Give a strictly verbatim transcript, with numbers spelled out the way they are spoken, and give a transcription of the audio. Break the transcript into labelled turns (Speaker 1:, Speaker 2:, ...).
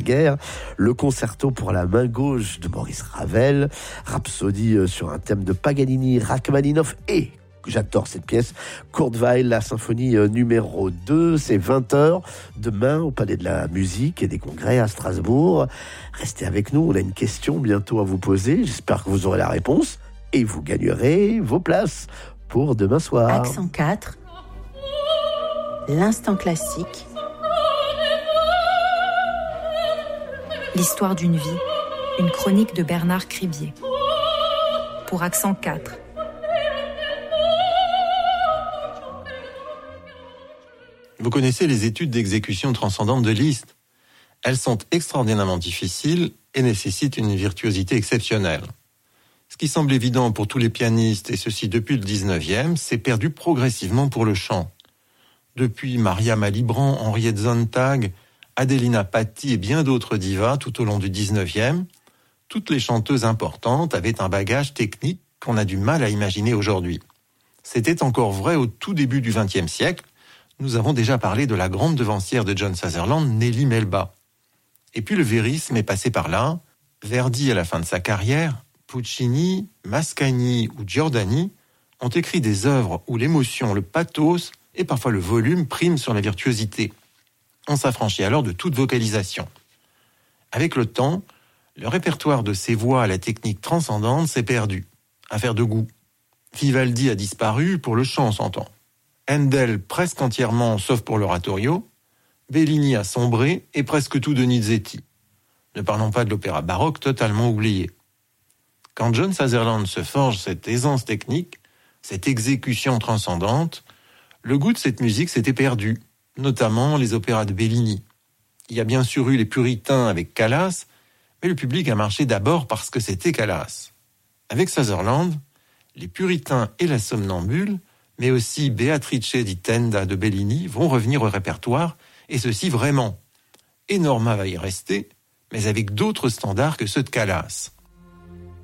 Speaker 1: l'après-guerre, le concerto pour la main gauche de Maurice Ravel, Rhapsodie sur un thème de Paganini, Rachmaninov et, j'adore cette pièce, Kurt Weill, la symphonie numéro deux, c'est vingt heures, demain au Palais de la Musique et des Congrès à Strasbourg. Restez avec nous, on a une question bientôt à vous poser, j'espère que vous aurez la réponse et vous gagnerez vos places pour demain soir.
Speaker 2: Accent quatre, l'instant classique, l'histoire d'une vie, une chronique de Bernard Cribier. Pour Accent quatre.
Speaker 3: Vous connaissez les études d'exécution transcendante de Liszt. Elles sont extraordinairement difficiles et nécessitent une virtuosité exceptionnelle. Ce qui semble évident pour tous les pianistes, et ceci depuis le dix-neuvième, s'est perdu progressivement pour le chant. Depuis Maria Malibran, Henriette Sontag, Adelina Patti et bien d'autres divas tout au long du dix-neuvième, toutes les chanteuses importantes avaient un bagage technique qu'on a du mal à imaginer aujourd'hui. C'était encore vrai au tout début du vingtième siècle. Nous avons déjà parlé de la grande devancière de John Sutherland, Nelly Melba. Et puis le vérisme est passé par là. Verdi, à la fin de sa carrière, Puccini, Mascagni ou Giordani ont écrit des œuvres où l'émotion, le pathos et parfois le volume priment sur la virtuosité. On s'affranchit alors de toute vocalisation. Avec le temps, le répertoire de ces voix à la technique transcendante s'est perdu. Affaire de goût. Vivaldi a disparu, pour le chant on s'entend. Handel presque entièrement, sauf pour l'oratorio. Bellini a sombré et presque tout Donizetti. Ne parlons pas de l'opéra baroque totalement oublié. Quand John Sutherland se forge cette aisance technique, cette exécution transcendante, le goût de cette musique s'était perdu, notamment les opéras de Bellini. Il y a bien sûr eu les puritains avec Callas, mais le public a marché d'abord parce que c'était Callas. Avec Sutherland, les puritains et la somnambule, mais aussi Beatrice di Tenda de Bellini vont revenir au répertoire, et ceci vraiment. Et Norma va y rester, mais avec d'autres standards que ceux de Callas.